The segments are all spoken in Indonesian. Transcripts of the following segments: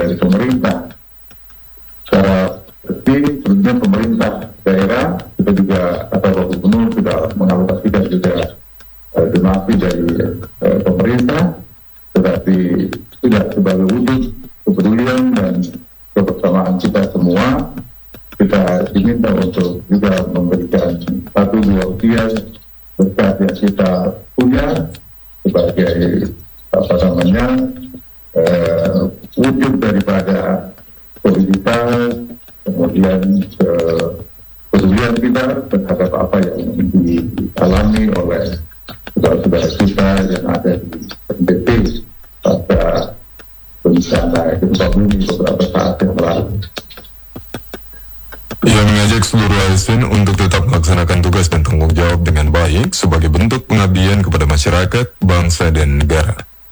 dari pemerintah. Secara resmi tentunya pemerintah daerah kita juga atau Bapak Gubernur sudah mengalokasikan juga donasi dari pemerintah, tetapi tidak sebagai wujud kepedulian dan kebersamaan kita semua, kita diminta untuk juga memberikan 1-2 rupiah berkat yang kita punya sebagai wujud daripada soliditas, kemudian kepedulian kita terhadap apa yang dialami oleh saudara-saudara kita yang ada di NTT pada bencana gempa bumi beberapa saat yang lalu. Ia mengajak seluruh ASN untuk tetap melaksanakan tugas dan tanggung jawab dengan baik sebagai bentuk pengabdian kepada masyarakat, bangsa, dan negara.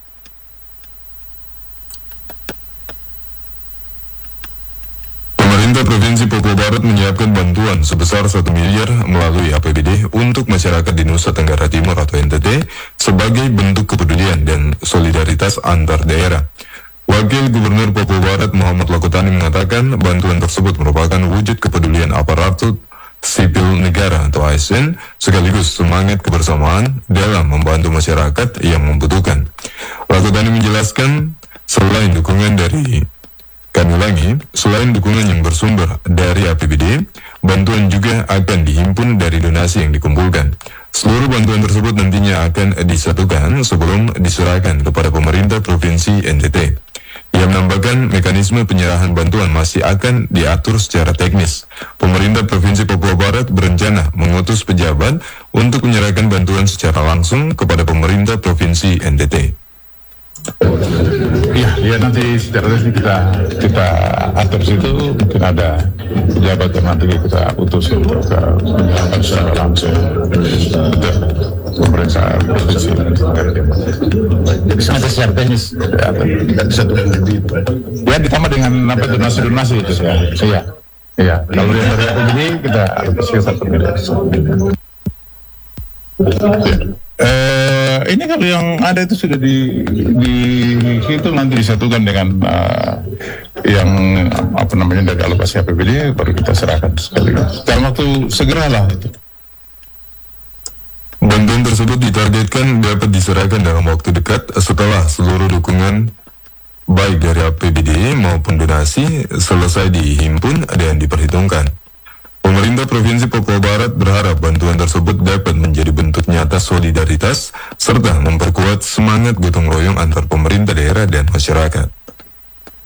Pemerintah Provinsi Papua Barat menyiapkan bantuan sebesar 1 miliar melalui APBD untuk masyarakat di Nusa Tenggara Timur atau NTT sebagai bentuk kepedulian dan solidaritas antar daerah. Wakil Gubernur Papua Barat Muhammad Lakotani mengatakan bantuan tersebut merupakan wujud kepedulian aparatur sipil negara atau ASN sekaligus semangat kebersamaan dalam membantu masyarakat yang membutuhkan. Lakotani menjelaskan selain dukungan yang bersumber dari APBD, bantuan juga akan dihimpun dari donasi yang dikumpulkan. Seluruh bantuan tersebut nantinya akan disatukan sebelum diserahkan kepada pemerintah Provinsi NTT. Ia menambahkan mekanisme penyerahan bantuan masih akan diatur secara teknis. Pemerintah Provinsi Papua Barat berencana mengutus pejabat untuk menyerahkan bantuan secara langsung kepada pemerintah Provinsi NTT. Ya nanti secara resmi kita atur situ, mungkin ada pejabat yang nanti kita utus untuk menyerahkan secara langsung ke pemerintah provinsi. Ada secara teknis, bisa ya ditambah dengan donasi itu ya. Iya, kalau yang dari APBD kita alokasikan 1 miliar. Ini kalau yang ada itu sudah dihitung, nanti disatukan dengan yang dari alokasi APBD, baru kita serahkan sekali. Dalam waktu segeralah itu. Bantuan tersebut ditargetkan dapat diserahkan dalam waktu dekat setelah seluruh dukungan baik dari APBD maupun donasi selesai dihimpun dan diperhitungkan. Pemerintah Provinsi Papua Barat berharap bantuan tersebut dapat menjadi bentuk nyata solidaritas serta memperkuat semangat gotong royong antar pemerintah daerah dan masyarakat.